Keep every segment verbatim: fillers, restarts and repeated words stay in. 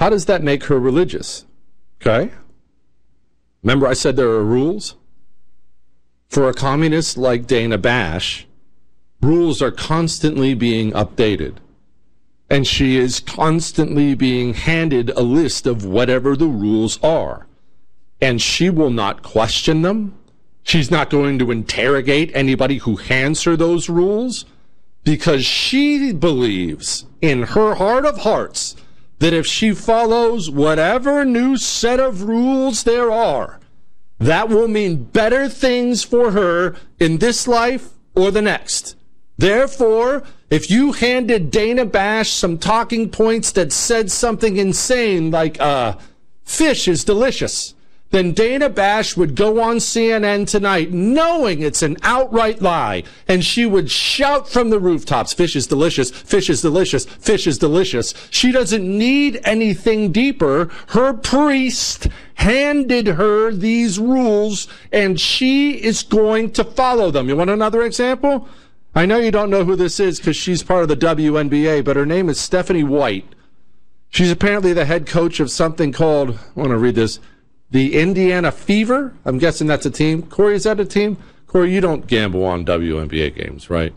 How does that make her religious? Okay? Remember I said there are rules? For a communist like Dana Bash, rules are constantly being updated. And she is constantly being handed a list of whatever the rules are. And she will not question them. She's not going to interrogate anybody who hands her those rules, because she believes in her heart of hearts that if she follows whatever new set of rules there are, that will mean better things for her in this life or the next. Therefore, if you handed Dana Bash some talking points that said something insane like, uh, fish is delicious, then Dana Bash would go on C N N tonight knowing it's an outright lie, and she would shout from the rooftops, fish is delicious, fish is delicious, fish is delicious. She doesn't need anything deeper. Her priest handed her these rules, and she is going to follow them. You want another example? I know you don't know who this is because she's part of the W N B A, but her name is Stephanie White. She's apparently the head coach of something called, I want to read this, the Indiana Fever. I'm guessing that's a team. Corey, is that a team? Corey, you don't gamble on W N B A games, right?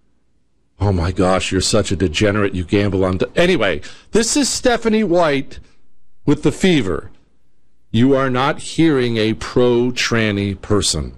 Oh my gosh, you're such a degenerate. You gamble on... Anyway, this is Stephanie White with the Fever. You are not hearing a pro-tranny person.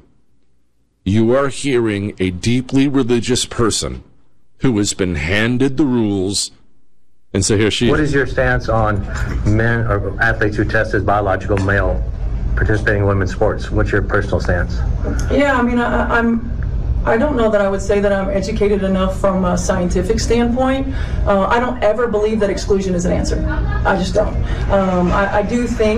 You are hearing a deeply religious person who has been handed the rules. And so here she What is. is your stance on men or athletes who test as biological male participating in women's sports? What's your personal stance? Yeah, I mean, I, I'm... I don't know that I would say that I'm educated enough from a scientific standpoint. Uh, I don't ever believe that exclusion is an answer. I just don't. Um, I, I do think,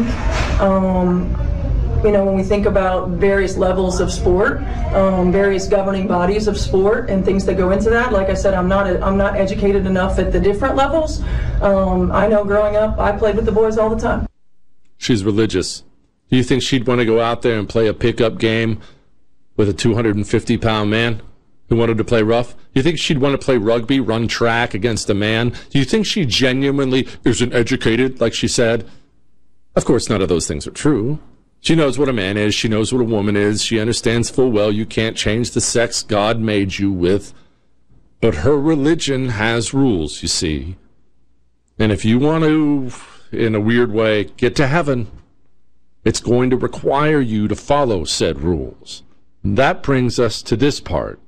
um, you know, when we think about various levels of sport, um, various governing bodies of sport and things that go into that, like I said, I'm not a, I'm not educated enough at the different levels. Um, I know growing up, I played with the boys all the time. She's religious. Do you think she'd want to go out there and play a pickup game with a two hundred fifty pound man who wanted to play rough? Do you think she'd want to play rugby, run track against a man? Do you think she genuinely isn't educated, like she said? Of course, none of those things are true. She knows what a man is. She knows what a woman is. She understands full well you can't change the sex God made you with. But her religion has rules, you see. And if you want to, in a weird way, get to heaven, it's going to require you to follow said rules. That brings us to this part.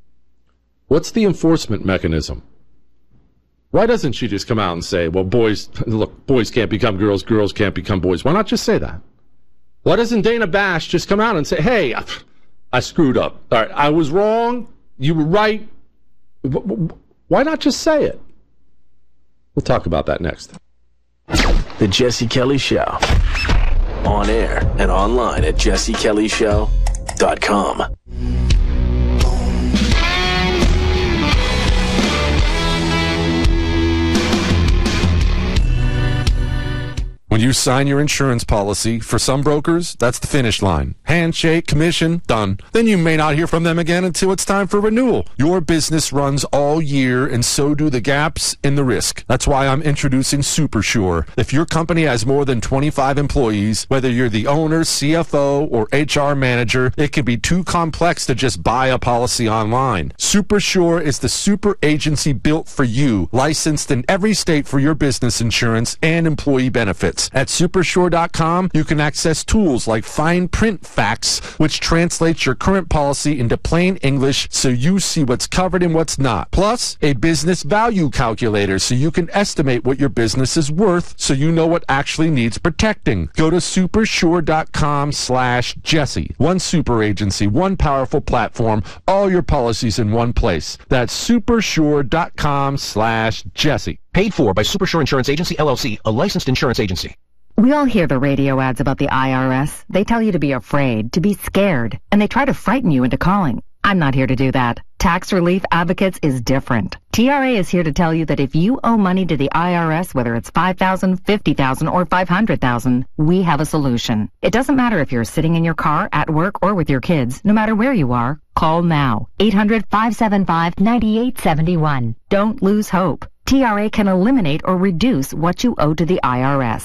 What's the enforcement mechanism? Why doesn't she just come out and say, well, boys, look, boys can't become girls, girls can't become boys? Why not just say that? Why doesn't Dana Bash just come out and say, hey, I, I screwed up. All right, I was wrong. You were right. Why not just say it? We'll talk about that next. The Jesse Kelly Show. On air and online at jesse kelly show dot com. When you sign your insurance policy, for some brokers, that's the finish line. Handshake, commission, done. Then you may not hear from them again until it's time for renewal. Your business runs all year, and so do the gaps in the risk. That's why I'm introducing SuperSure. If your company has more than twenty-five employees, whether you're the owner, C F O, or H R manager, it can be too complex to just buy a policy online. SuperSure is the super agency built for you, licensed in every state for your business insurance and employee benefits. At supersure dot com, you can access tools like Fine Print Facts, which translates your current policy into plain English so you see what's covered and what's not. Plus, a business value calculator so you can estimate what your business is worth so you know what actually needs protecting. Go to supersure dot com slash Jesse. One super agency, one powerful platform, all your policies in one place. That's supersure dot com slash Jesse. Paid for by Supersure Insurance Agency, L L C, a licensed insurance agency. We all hear the radio ads about the I R S. They tell you to be afraid, to be scared, and they try to frighten you into calling. I'm not here to do that. Tax Relief Advocates is different. T R A is here to tell you that if you owe money to the I R S, whether it's five thousand dollars, fifty thousand dollars, or five hundred thousand dollars, we have a solution. It doesn't matter if you're sitting in your car, at work, or with your kids. No matter where you are, call now. eight hundred, five seven five, nine eight seven one. Don't lose hope. T R A can eliminate or reduce what you owe to the I R S.